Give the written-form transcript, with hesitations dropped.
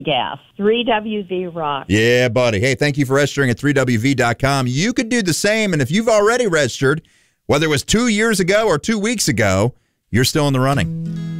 gas. 3WV Rock. Yeah, buddy. Hey, thank you for registering at 3WV.com. You could do the same, and if you've already registered, whether it was 2 years ago or 2 weeks ago, you're still in the running.